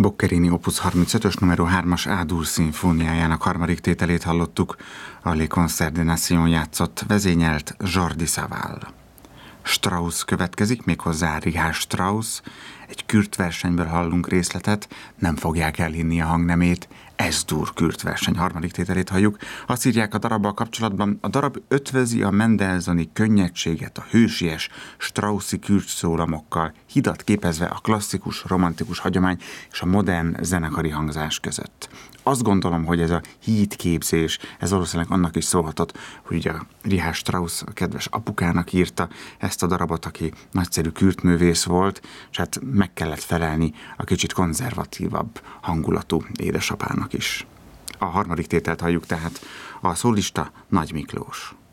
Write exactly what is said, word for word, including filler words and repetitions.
Boccherini opus harmincötös numero hármas A-dur szimfóniájának harmadik tételét hallottuk, a Les Concerts de Nation játszott, vezényelt Jordi Savall. Strauss következik, méghozzá Richard Strauss, egy Kürt versenyből hallunk részletet, nem fogják elhinni a hangnemét, S-dur Kürt verseny harmadik tételét halljuk. Azt írják a darabbal kapcsolatban, a darab ötvözi a Mendelssohni könnyedséget a hősies Straussi Kürt szólamokkal, hidat képezve a klasszikus, romantikus hagyomány és a modern zenekari hangzás között. Azt gondolom, hogy ez a hídképzés, ez valószínűleg annak is szólhatott, hogy ugye Richard Strauss, a kedves apukának írta ezt a darabot, aki nagyszerű kürtművész volt, és hát meg kellett felelni a kicsit konzervatívabb hangulatú édesapának is. A harmadik tételt halljuk tehát, a szólista Nagy Miklós.